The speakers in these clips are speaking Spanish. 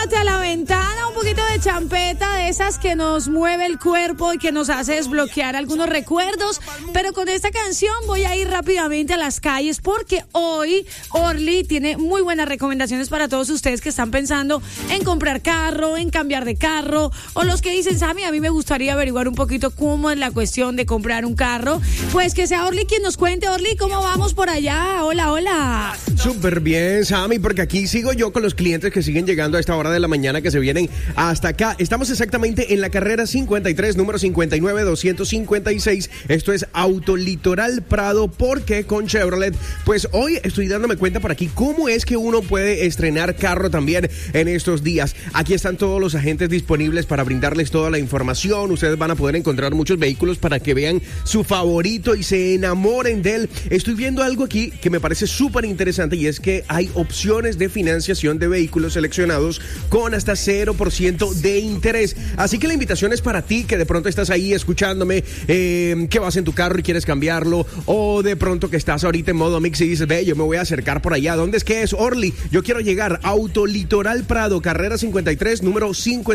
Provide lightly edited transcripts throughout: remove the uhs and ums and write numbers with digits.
a la ventana, un poquito de champeta de esas que nos mueve el cuerpo y que nos hace desbloquear algunos recuerdos. Pero con esta canción voy a ir rápidamente a las calles porque hoy Orly tiene muy buenas recomendaciones para todos ustedes que están pensando en comprar carro, en cambiar de carro, o los que dicen, Sammy, a mí me gustaría averiguar un poquito cómo es la cuestión de comprar un carro. Pues que sea Orly quien nos cuente. Orly, ¿cómo vamos por allá? Hola, hola. Súper bien, Sammy, porque aquí sigo yo con los clientes que siguen llegando a esta hora de la mañana, que se vienen hasta acá. Estamos exactamente en la carrera 53, número 59256. Esto es Autolitoral Prado, porque con Chevrolet, pues hoy estoy dándome cuenta por aquí cómo es que uno puede estrenar carro también en estos días. Aquí están todos los agentes disponibles para brindarles toda la información. Ustedes van a poder encontrar muchos vehículos para que vean su favorito y se enamoren de él. Estoy viendo algo aquí que me parece súper interesante, y es que hay opciones de financiación de vehículos seleccionados con hasta 0% de interés. Así que la invitación es para ti que de pronto estás ahí escuchándome, que vas en tu carro y quieres cambiarlo, o de pronto que estás ahorita en modo mix y dices, ve, yo me voy a acercar por allá. ¿Dónde es que es, Orly? Yo quiero llegar a Autolitoral Prado, carrera 53, número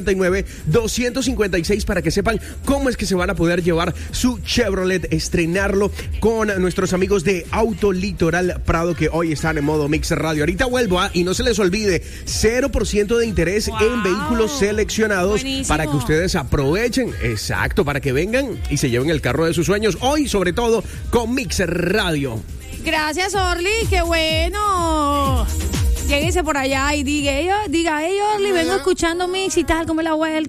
59256, para que sepan cómo es que se van a poder llevar su Chevrolet, estrenarlo con nuestros amigos de Autolitoral Prado, que hoy están en modo Mix Radio. Ahorita vuelvo, y no se les olvide, 0% de interés en vehículos seleccionados. Buenísimo. Para que ustedes aprovechen, exacto, para que vengan y se lleven el carro de sus sueños. Hoy, sobre todo, con Mix Radio. Gracias, Orly, qué bueno. Lléguese por allá y diga, hey, Orly, vengo escuchando Mix y tal, como la vuelta.